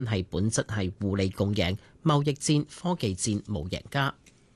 係本質係互利共贏，貿易戰、科技戰冇贏家。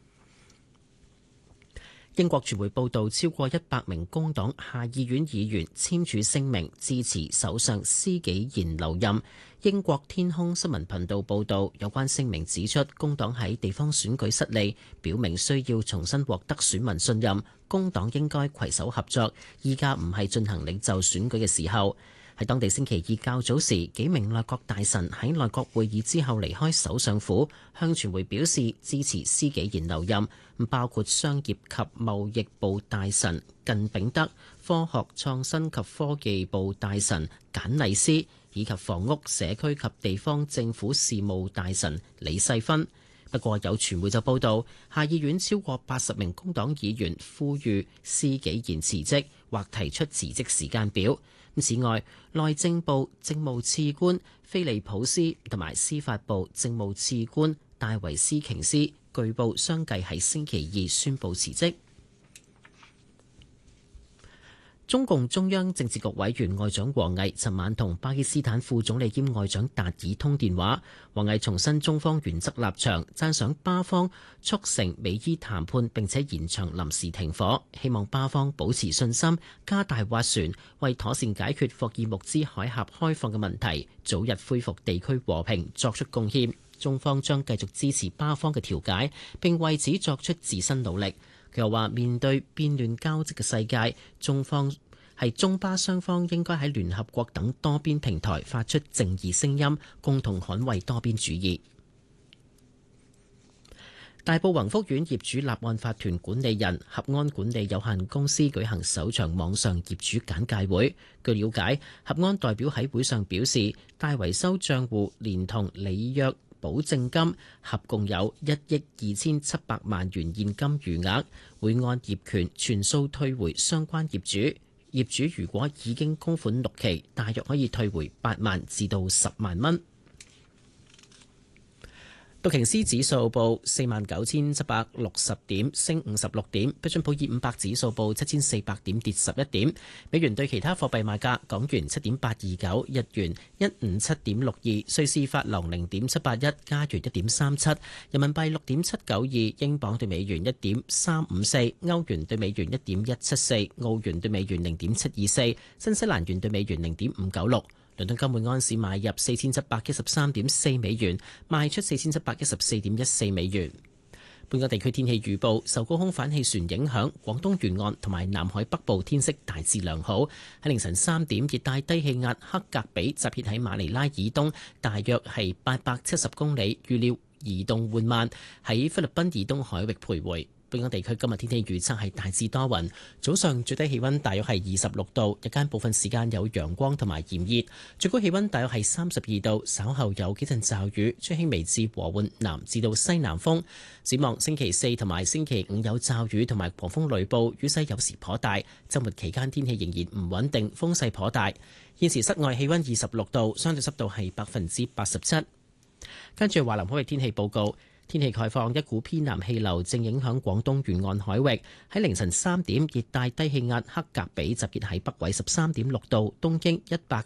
英國傳媒報道，超過100名工黨下議院議員簽署聲明支持首相施紀賢留任。英國天空新聞頻道報道，有關聲明指出，工黨喺地方選舉失利，表明需要重新獲得選民信任，工黨應該攜手合作。依家唔係進行領袖選舉嘅時候。喺當地星期二較早時，幾名內閣大臣喺內閣會議之後離開首相府，向傳媒表示支持施紀賢留任，包括商業及貿易部大臣靳炳德、科學創新及科技部大臣簡麗斯，以及房屋、社區及地方政府事務大臣李世芬。不過有傳媒就報道，下議院超過80名工黨議員呼籲施紀賢辭職或提出辭職時間表。此外，內政部政務次官菲利普斯同埋司法部政務次官戴維斯瓊斯據報相繼喺星期二宣布辭職。中共中央政治局委員外長王毅尋晚同巴基斯坦副總理兼外長達爾通電話，王毅重申中方原則立場，讚賞巴方促成美伊談判並且延長臨時停火，希望巴方保持信心，加大斡旋，為妥善解決霍爾木茲海峽開放嘅問題，早日恢復地區和平作出貢獻。中方將繼續支持巴方嘅調解，並為此作出自身努力。佢又話：面對變亂交織嘅世界，中巴雙方應該喺聯合國等多邊平台發出正義聲音，共同捍衛多邊主義。大埔宏福苑業主立案法團管理人合安管理有限公司舉行首場網上業主簡介會。據了解，合安代表喺會上表示，大維修帳戶連同履約保證金合共有1億2700萬元現金餘額，會按業權全數退回相關業主。業主如果已經供款6期，大約可以退回8萬至到10萬蚊。道瓊斯指數報49760點，升56點；標準普爾500指數報7400點，跌11點。美元對其他貨幣賣價：港元7.829，日元157.62，瑞士法郎0.781，加元1.37，人民幣6.792，英鎊對美元1.354，歐元對美元1.174，澳元對美元0.724，新西蘭元對美元0.596。倫敦金每安士買入4713.4美元，賣出4714.14美元。本港地區天氣預報，受高空反氣旋影響，廣東沿岸同埋南海北部天色大致良好。喺凌晨3點，熱帶低氣壓克格比集結喺馬尼拉以東，大約係870公里，預料移動緩慢，喺菲律賓以東海域徘徊。本港地區今日天氣預測係大致多雲，早上最低氣溫大約係26度，日間部分時間有陽光同埋炎熱，最高氣溫大約係32度。稍後有幾陣驟雨，吹輕微至和緩南至到西南風。展望星期4同埋星期5有驟雨同埋狂風雷暴，雨勢有時頗大。週末期間天氣仍然唔穩定，風勢頗大。現時室外氣溫26度，相對濕度係87%。跟住華南海域天氣報告。天氣概況，一股偏南氣流正影響廣東沿岸海域。喺凌晨3點，熱帶低氣壓克格比集結喺北緯13.6度、東經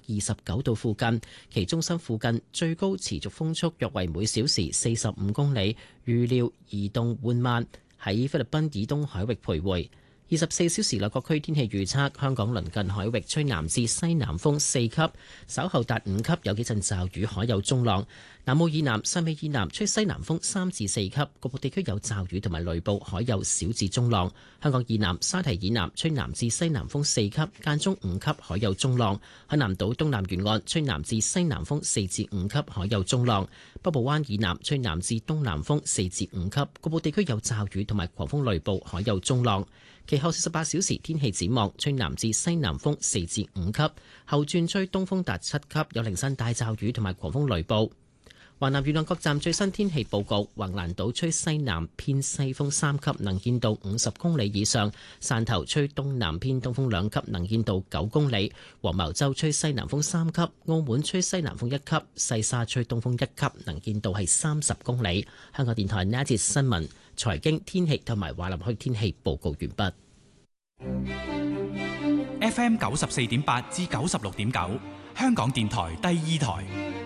129度附近，其中心附近最高持續風速約為每小時45公里，預料移動緩慢，喺菲律賓以東海域徘徊。24小時內各區天氣預測：香港鄰近海域吹南至西南風4級，稍後達5級，有幾陣驟雨，海有中浪。南澳以南、汕尾以南吹西南風3至4級，局部地區有驟雨同埋雷暴，海有小至中浪。香港以南、沙堤以南吹南至西南風4級，間中5級，海有中浪。海南島東南沿岸吹南至西南風4至5級，海有中浪。北部灣以南吹南至東南風4至5級，局部地區有驟雨同埋狂風雷暴，海有中浪。其後48小時天氣展望，吹南至西南風4至5級，後轉吹東風達7級，有零星大驟雨同埋狂風雷暴。華南沿岸各站最新天氣報告：橫瀾島吹西南偏西風3級，能見度50公里以上；汕頭吹東南偏東風2級，能見度9公里；黃茅洲吹西南風3級；澳門吹西南風1級；西沙吹東風1級，能見度係30公里。香港電台呢一節新聞、財經、天氣同埋華南區天氣報告完畢。 FM 94.8至96.9，香港電台第2台。